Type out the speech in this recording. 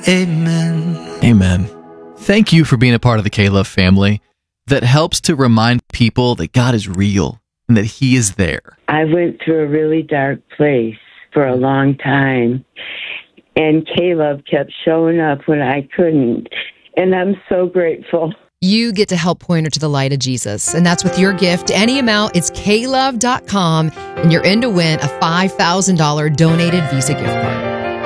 Amen. Amen. Thank you for being a part of the K-Love family that helps to remind people that God is real and that He is there. I went through a really dark place for a long time, and K-Love kept showing up when I couldn't, and I'm so grateful. You get to help point her to the light of Jesus, and that's with your gift. Any amount, it's klove.com, and you're in to win a $5,000 donated Visa gift card.